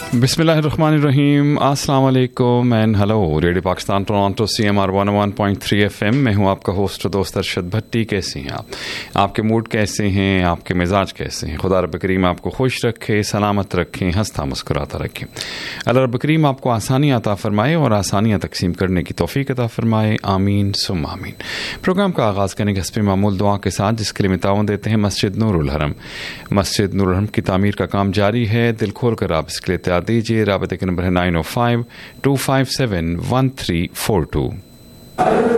बिस्मिल्लाहिर्रहमानिर्रहीम, अस्सलाम वालेकुम and hello. Radio Pakistan Toronto CMR 101.3 FM में हूँ आपका होस्ट दोस्त अरशद भट्टी। कैसे हैं आप? आपके मूड कैसे हैं? आपके मिजाज कैसे हैं? खुदा रब करीम आपको खुश रखे, सलामत रखें, हंसता मुस्कुराता रखें। अल्लाह रब करीम आपको आसानियाँ अता फरमाए और आसानियाँ तकसीम करने की तौफीक अता फरमाए। आमीन सुम्मा आमीन। प्रोग्राम का आगाज़ करने के हस्ब मामूल दुआ के साथ, जिसके लिए मितावन देते हैं मस्जिद नूरुल हरम। मस्जिद नूरुल हरम की तामीर का काम जारी है। दिल खोल कर आप इसके लिए दीजिए। राबते का नंबर है 905-257-1342।